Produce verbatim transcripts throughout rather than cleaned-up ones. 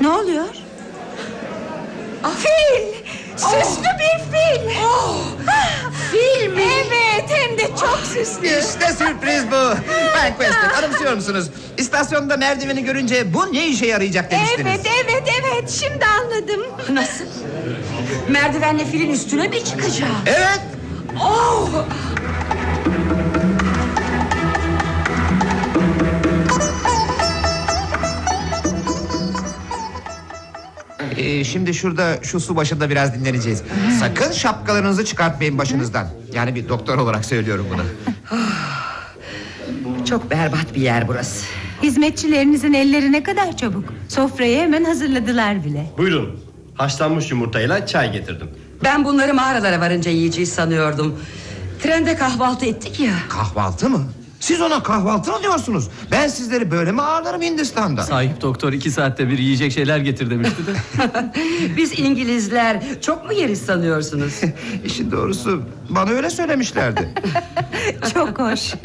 Ne oluyor? Fil! Süslü oh. bir fil! Oh. Fil mi? Evet, hem de çok süslü. İşte sürpriz bu. Ben Quested, anımsıyor musunuz? İstasyonda merdiveni görünce bu ne işe yarayacak demiştiniz. Evet, evet, evet, şimdi anladım. Nasıl? Merdivenle filin üstüne mi çıkacağım? Evet. Oh. Ee, şimdi şurada şu su başında biraz dinleneceğiz. Sakın şapkalarınızı çıkartmayın başınızdan. Yani bir doktor olarak söylüyorum bunu. Çok berbat bir yer burası. Hizmetçilerinizin elleri ne kadar çabuk. Sofrayı hemen hazırladılar bile. Buyurun. Haşlanmış yumurtayla çay getirdim. Ben bunları mağaralara varınca yiyeceğiz sanıyordum. Trende kahvaltı ettik ya. Kahvaltı mı? Siz ona kahvaltı mı diyorsunuz? Ben sizleri böyle mi ağırlarım Hindistan'da? Sahip doktor iki saatte bir yiyecek şeyler getir demişti de. Biz İngilizler çok mu yeriz sanıyorsunuz? İşin doğrusu bana öyle söylemişlerdi. Çok hoş.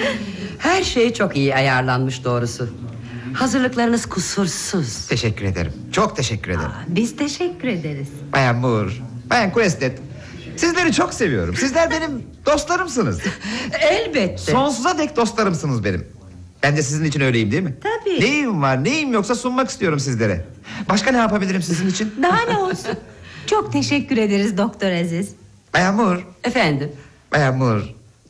Her şey çok iyi ayarlanmış doğrusu. Hazırlıklarınız kusursuz. Teşekkür ederim. Çok teşekkür ederim. Aa, biz teşekkür ederiz. Bayan Moore, Bayan Quested, sizleri çok seviyorum. Sizler benim dostlarımsınız. Elbette. Sonsuza dek dostlarımsınız benim. Ben de sizin için öyleyim değil mi? Tabii. Neyim var neyim yoksa sunmak istiyorum sizlere. Başka ne yapabilirim sizin için? Daha ne olsun. Çok teşekkür ederiz Doktor Aziz. Bayan Moore, Efendim? Bayan Moore,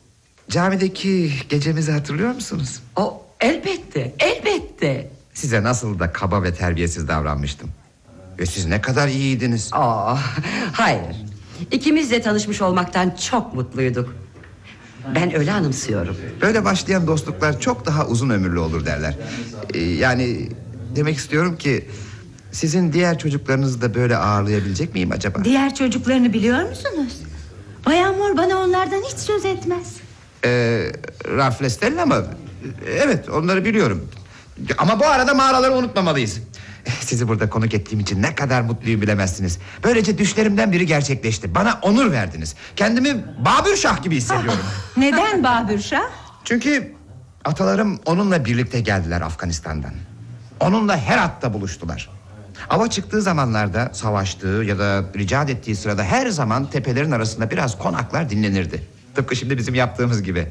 camideki gecemizi hatırlıyor musunuz? O elbette, elbette. Size nasıl da kaba ve terbiyesiz davranmıştım. Ve siz ne kadar iyiydiniz. Aa, hayır. İkimiz de tanışmış olmaktan çok mutluyduk. Ben öyle anımsıyorum. Böyle başlayan dostluklar çok daha uzun ömürlü olur derler. Ee, yani demek istiyorum ki sizin diğer çocuklarınızı da böyle ağırlayabilecek miyim acaba? Diğer çocuklarını biliyor musunuz? Bayan Moore bana onlardan hiç söz etmez. Ee, Ralph Lestella mı? Evet, onları biliyorum. Ama bu arada mağaraları unutmamalıyız. Sizi burada konuk ettiğim için ne kadar mutluyum bilemezsiniz. Böylece düşlerimden biri gerçekleşti. Bana onur verdiniz. Kendimi Babür Şah gibi hissediyorum. Neden Babür Şah? Çünkü atalarım onunla birlikte geldiler Afganistan'dan. Onunla Herat'ta buluştular. Ava çıktığı zamanlarda, savaştığı ya da ricat ettiği sırada her zaman tepelerin arasında biraz konaklar dinlenirdi. Tıpkı şimdi bizim yaptığımız gibi.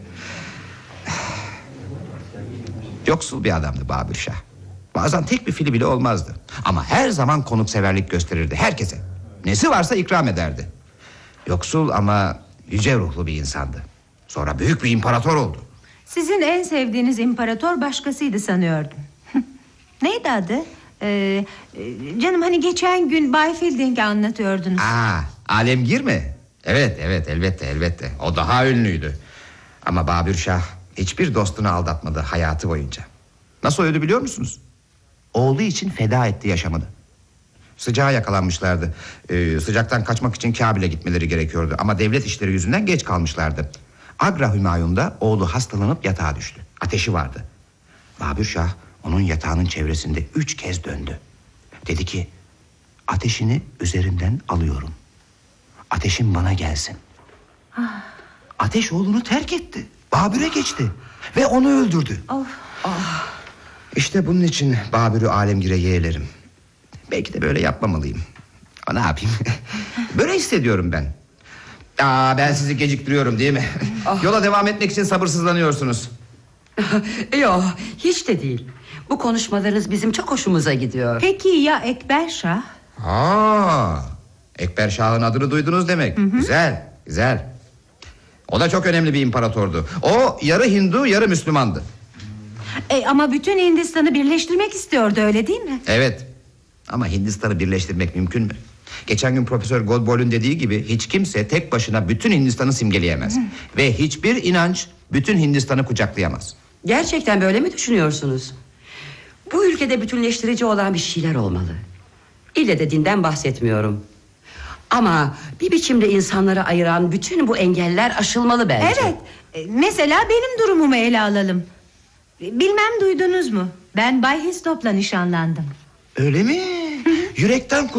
Yoksul bir adamdı Babür Şah. Bazen tek bir fili bile olmazdı. Ama her zaman konukseverlik gösterirdi herkese. Nesi varsa ikram ederdi. Yoksul ama yüce ruhlu bir insandı. Sonra büyük bir imparator oldu. Sizin en sevdiğiniz imparator başkasıydı sanıyordum. Neydi adı? Ee, canım hani geçen gün Bay Fielding'i anlatıyordunuz. Aa, Alemgir mi? Evet evet elbette elbette. O daha ünlüydü. Ama Babür Şah hiçbir dostunu aldatmadı hayatı boyunca. Nasıl öldü biliyor musunuz? Oğlu için feda etti yaşamını. Sıcağa yakalanmışlardı. Ee, sıcaktan kaçmak için Kabil'e gitmeleri gerekiyordu. Ama devlet işleri yüzünden geç kalmışlardı. Agra Hümayun'da oğlu hastalanıp yatağa düştü. Ateşi vardı. Babür Şah onun yatağının çevresinde üç kez döndü. Dedi ki, ateşini üzerinden alıyorum. Ateşin bana gelsin. Ateş oğlunu terk etti. Babür'e geçti ve onu öldürdü. Of. Ah. İşte bunun için Babür'ü Alemgir'e yeğlerim. Belki de böyle yapmamalıyım. Ama ne yapayım? Böyle hissediyorum ben. Aa, ben sizi geciktiriyorum değil mi? Oh. Yola devam etmek için sabırsızlanıyorsunuz. Yok, hiç de değil. Bu konuşmalarınız bizim çok hoşumuza gidiyor. Peki ya Ekber Şah? Aa, Ekber Şah'ın adını duydunuz demek. Hı hı. Güzel, güzel. O da çok önemli bir imparatordu. O yarı Hindu, yarı Müslümandı. E, ama bütün Hindistan'ı birleştirmek istiyordu, öyle değil mi? Evet. Ama Hindistan'ı birleştirmek mümkün mü? Geçen gün Profesör Godbol'un dediği gibi hiç kimse tek başına bütün Hindistan'ı simgeleyemez. Hı. Ve hiçbir inanç bütün Hindistan'ı kucaklayamaz. Gerçekten böyle mi düşünüyorsunuz? Bu ülkede bütünleştirici olan bir şeyler olmalı. İlle de dinden bahsetmiyorum. Ama bir biçimde insanları ayıran bütün bu engeller aşılmalı bence. Evet. E, mesela benim durumumu ele alalım. Bilmem duydunuz mu? Ben Bay Histop'la nişanlandım. Öyle mi? Yürekten